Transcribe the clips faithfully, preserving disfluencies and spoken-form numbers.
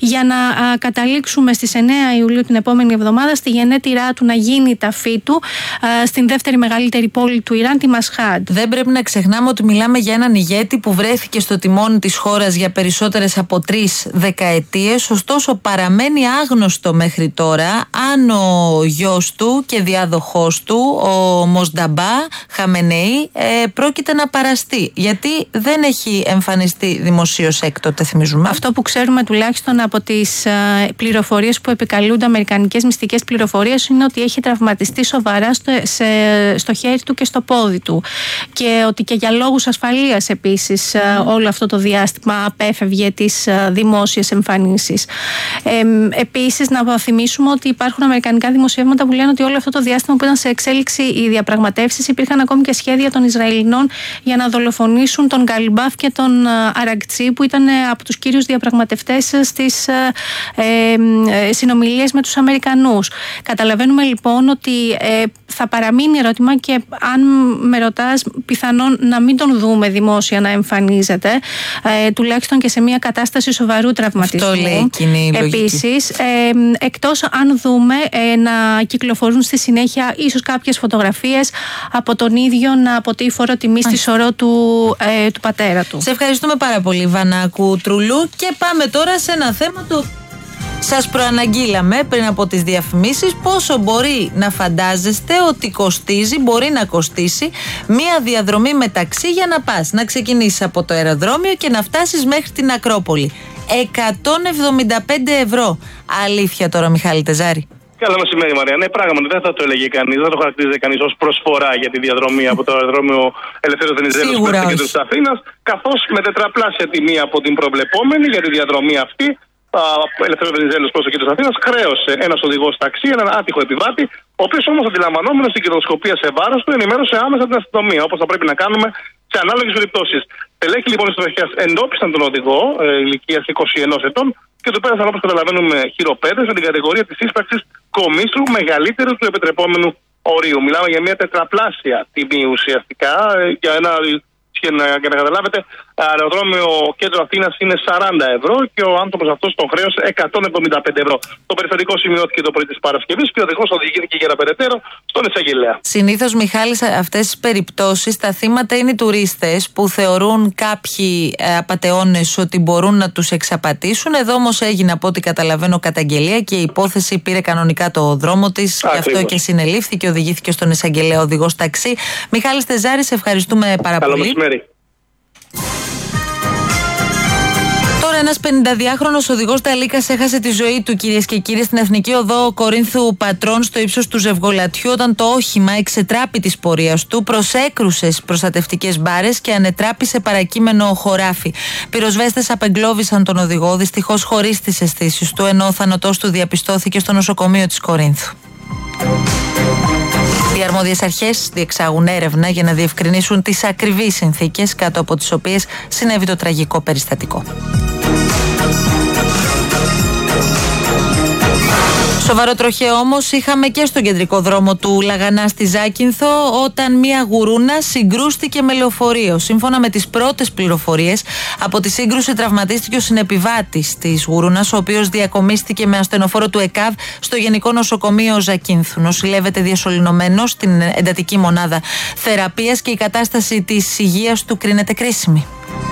για να α, καταλήξουμε στις εννέα Ιουλίου την επόμενη εβδομάδα στη γενέτειρά του να γίνει η ταφή του α, στην δεύτερη μεγαλύτερη πόλη του Ιράν, τη Μασχάντ. Δεν πρέπει να ξεχνάμε ότι μιλάμε για έναν ηγέτη που βρέθηκε στο τιμόνι της χώρας για περισσότερες από τρεις δεκαετίες, ωστόσο παραμένει άγνωστο μέχρι τώρα αν ο γιος του και διάδοχός του, ο Μοσνταμπά Χαμενεή, ε, πρόκειται να παραστεί. Γιατί δεν έχει εμφανιστεί δημοσίως έκτοτε, θυμίζουμε. Αυτό που ξέρουμε τουλάχιστον από τις ε, πληροφορίες που επικαλούνται αμερικανικές μυστικές πληροφορίες είναι ότι έχει τραυματιστεί σοβαρά στο, σε, στο χέρι του και στο πόδι του. Και ότι και για λόγους ασφαλείας επίσης ε, όλο αυτό το διάστημα απέφευγε τις ε, δημόσιες εμφανίσεις. Ε, επίσης, να θυμίσουμε ότι υπάρχουν αμερικανικά δημοσιεύματα που λένε ότι όλο αυτό το διάστημα που ήταν σε εξέλιξη οι διαπραγματεύσεις, υπήρχαν ακόμη και σχέδια των Ισραηλινών για να δολοφονήσουν τον Γκαλιμπάφ και τον Αρακτσί, που ήταν από τους κύριους διαπραγματευτές στις ε, ε, συνομιλίες με τους Αμερικανούς. Καταλαβαίνουμε λοιπόν ότι ε, θα παραμείνει ερώτημα, και αν με ρωτάς, πιθανόν να μην τον δούμε δημόσια να εμφανίζεται, ε, τουλάχιστον και σε μια κατάσταση σοβαρού τραυματισμού. Αυτό λέει κοινή λογική. Επίσης, ε, εκτός αν δούμε ε, να κυκλοφορούν στη συνέχεια ίσως κάποιες φωτογραφίες από τον ίδιο να αποτύφορο τιμή στη σωρό του, ε, του πατέρα του. Σε ευχαριστούμε πάρα πολύ, Βανά Κουτρουλού, και πάμε τώρα σε ένα θέμα το... Σας προαναγγείλαμε πριν από τις διαφημίσεις πόσο μπορεί να φαντάζεστε ότι κοστίζει, μπορεί να κοστίσει μία διαδρομή μεταξύ για να πας, να ξεκινήσεις από το αεροδρόμιο και να φτάσεις μέχρι την Ακρόπολη. εκατόν εβδομήντα πέντε ευρώ. Αλήθεια τώρα, Μιχάλη Τεζάρη? Καλό μεσημέρι, Μαρία. Ναι, πράγματι δεν θα το έλεγε κανείς, δεν το χαρακτηρίζει κανείς ως προσφορά για τη διαδρομή από το αεροδρόμιο Ελευθέριος Βενιζέλος μέχρι το κέντρο της Αθήνας, καθώς με τετραπλάσια τιμή από την προβλεπόμενη για τη διαδρομή αυτή. Ελευθέριος Βενιζέλος προς το κέντρο της Αθήνας χρέωσε ένας οδηγός ταξί, έναν άτυχο επιβάτη, ο οποίος όμως αντιλαμβανόμενος την κερδοσκοπία σε βάρος του ενημέρωσε άμεσα την αστυνομία, όπως θα πρέπει να κάνουμε σε ανάλογες περιπτώσεις. Τελέχη λοιπόν της τροχιάς εντόπισαν τον οδηγό ε, ηλικίας είκοσι ενός ετών και του πέρασαν, όπως καταλαβαίνουμε, χειροπέδες με την κατηγορία της ίσπραξης κομίστρου μεγαλύτερου του επιτρεπόμενου ορίου. Μιλάμε για μια τετραπλάσια τιμή ουσιαστικά, ε, για ένα. Και να, για να καταλάβετε, αεροδρόμιο κέντρο Αθήνας είναι σαράντα ευρώ και ο άνθρωπος αυτός τον χρέωσε εκατόν εβδομήντα πέντε ευρώ. Το περιστατικό σημειώθηκε το πρωί της Παρασκευής και ο οδηγός οδηγήθηκε για περαιτέρω στον εισαγγελέα. Συνήθως, Μιχάλη, σε αυτές τις περιπτώσεις τα θύματα είναι οι τουρίστες που θεωρούν κάποιοι ε, απατεώνες ότι μπορούν να τους εξαπατήσουν. Εδώ όμως έγινε, από ό,τι καταλαβαίνω, καταγγελία και η υπόθεση πήρε κανονικά το δρόμο της. Γι' αυτό και συνελήφθη και οδηγήθηκε στον εισαγγελέα οδηγός ταξί. Μιχάλη Τεζάρη, σε ευχαριστούμε πάρα Καλό πολύ. Μεσημέρι. Τώρα ένας πενηνταδυάχρονος οδηγός ταλίκας έχασε τη ζωή του, κυρίες και κύριοι, στην Εθνική Οδό Κορίνθου Πατρών στο ύψος του Ζευγολατιού, όταν το όχημα εξετράπη της πορείας του, προσέκρουσε στις προστατευτικές μπάρες και ανετράπη σε παρακείμενο χωράφι. Πυροσβέστες απεγκλώβησαν τον οδηγό, δυστυχώς χωρίς τις αισθήσεις του, ενώ ο θάνατός του διαπιστώθηκε στο νοσοκομείο της Κορίνθου. Οι αρμόδιες αρχές διεξάγουν έρευνα για να διευκρινίσουν τις ακριβείς συνθήκες κάτω από τις οποίες συνέβη το τραγικό περιστατικό. Σοβαρό τροχαίο όμως είχαμε και στον κεντρικό δρόμο του Λαγανά στη Ζάκυνθο, όταν μία γουρούνα συγκρούστηκε με λεωφορείο. Σύμφωνα με τις πρώτες πληροφορίες, από τη σύγκρουση τραυματίστηκε ο συνεπιβάτης της γουρούνας, ο οποίος διακομίστηκε με ασθενοφόρο του ΕΚΑΒ στο Γενικό Νοσοκομείο Ζακύνθου. Νοσηλεύεται διασωληνωμένος στην εντατική μονάδα θεραπείας και η κατάσταση της υγείας του κρίνεται κρίσιμη.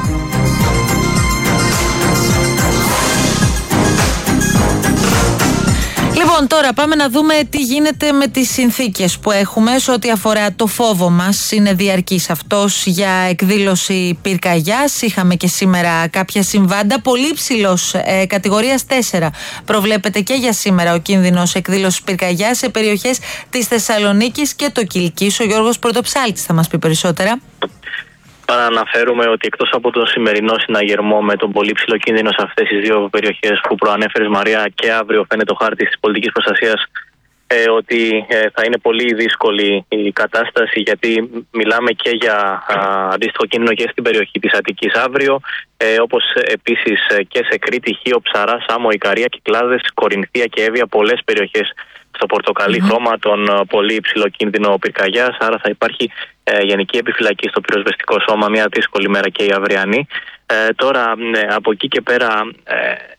Λοιπόν, τώρα πάμε να δούμε τι γίνεται με τις συνθήκες που έχουμε σε ό,τι αφορά το φόβο μας. Είναι διαρκής αυτός για εκδήλωση πυρκαγιάς. Είχαμε και σήμερα κάποια συμβάντα. Πολύ ψηλός, ε, κατηγορίας τέσσερα. Προβλέπεται και για σήμερα ο κίνδυνος εκδήλωσης πυρκαγιάς σε περιοχές της Θεσσαλονίκης και το Κιλκής. Ο Γιώργος Πρωτοψάλτης θα μας πει περισσότερα. Para να αναφέρουμε ότι εκτός από τον σημερινό συναγερμό με τον πολύ ψηλό κίνδυνο σε αυτές τις δύο περιοχές που προανέφερες, Μαρία, και αύριο φαίνεται ο χάρτης της πολιτικής προστασίας ε, ότι ε, θα είναι πολύ δύσκολη η κατάσταση, γιατί μιλάμε και για α, αντίστοιχο κίνδυνο και στην περιοχή της Αττικής αύριο, ε, όπως επίσης και σε Κρήτη, Χίο, Ψαρά, Σάμο, Ικαρία, Κυκλάδες, Κορινθία και Εύβοια, πολλές περιοχές στο πορτοκαλί mm-hmm. χρώμα τον πολύ υψηλό κίνδυνο πυρκαγιάς. Άρα θα υπάρχει ε, γενική επιφυλακή στο πυροσβεστικό σώμα, μια δύσκολη μέρα και η αυριανή. Ε, τώρα ε, από εκεί και πέρα ε,